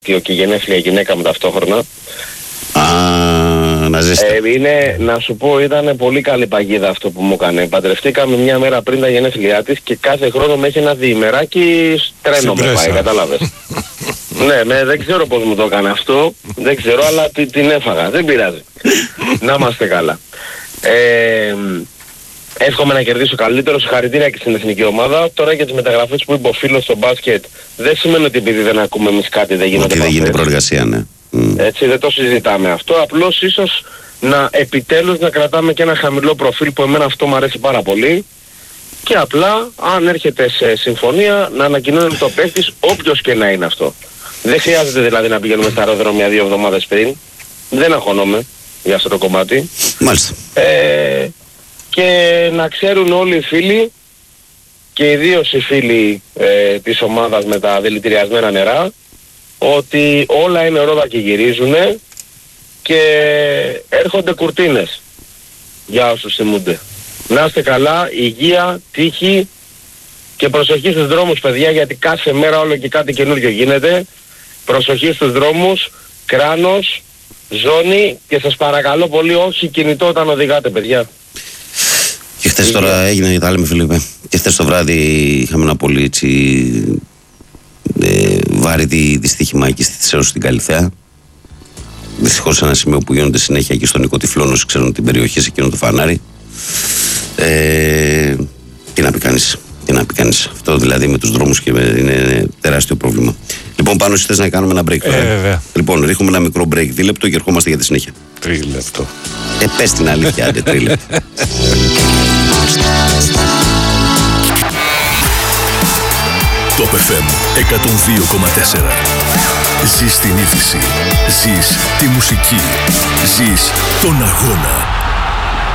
και γενέθλια γυναίκα μου ταυτόχρονα. Είναι, να σου πω, ήταν πολύ καλή παγίδα αυτό που μου έκανε. Παντρευτήκαμε μια μέρα πριν τα γενέθλιά της και κάθε χρόνο με έχει ένα διημεράκι τρένο με πάει, κατάλαβες. Ναι, δεν ξέρω πώς μου το έκανε αυτό, δεν ξέρω, αλλά την έφαγα, δεν πειράζει. Να είμαστε καλά. Εύχομαι να κερδίσω καλύτερο, συγχαρητήρια και στην εθνική ομάδα. Τώρα για τις μεταγραφές που είπε ο φίλος στο μπάσκετ, δεν σημαίνει ότι επειδή δεν ακούμε εμείς κάτι δεν γίνεται. Ότι δεν γίνεται προεργασία, ναι. Έτσι, δεν το συζητάμε αυτό. Απλώς ίσως να επιτέλους να κρατάμε και ένα χαμηλό προφίλ που εμένα αυτό μου αρέσει πάρα πολύ. Και απλά, αν έρχεται σε συμφωνία, να ανακοινώνει το παίκτης όποιος και να είναι αυτό. Δεν χρειάζεται δηλαδή να πηγαίνουμε στα αεροδρόμια 2 εβδομάδες πριν. Δεν αγχωνόμαι για αυτό το κομμάτι. Μάλιστα. Και να ξέρουν όλοι οι φίλοι και ιδίως οι φίλοι της ομάδας με τα δηλητηριασμένα νερά ότι όλα είναι ρόδα και γυρίζουνε και έρχονται κουρτίνες για όσους θυμούνται. Να είστε καλά, υγεία, τύχη και προσοχή στους δρόμους, παιδιά, γιατί κάθε μέρα όλο και κάτι καινούργιο γίνεται. Προσοχή στους δρόμους, κράνος, ζώνη και σας παρακαλώ πολύ όχι κινητό όταν οδηγάτε, παιδιά. Και χθες τώρα έγινε, τα λέμε Φιλίππε, και χθες το βράδυ είχαμε ένα πολύ έτσι βάρη δυστύχημα εκεί στη Θησέως στην Καλυθέα. Δυστυχώς σε ένα σημείο που γίνονται συνέχεια εκεί στον Νικό Τυφλών, όσοι ξέρουν την περιοχή, σε εκείνο το φανάρι. Τι να πει κανείς, αυτό δηλαδή με τους δρόμους και είναι τεράστιο πρόβλημα. Λοιπόν, πάνω θες να κάνουμε ένα break τώρα. Λοιπόν, ρίχνουμε ένα μικρό break, δίλεπτο και ερχόμαστε για τη συνέχεια. Τρίλεπτο. Πες την αλήθεια, άντε, τρίλεπτο. Top FM 102,4. Ζεις την είδηση, ζεις τη μουσική, ζεις τον αγώνα.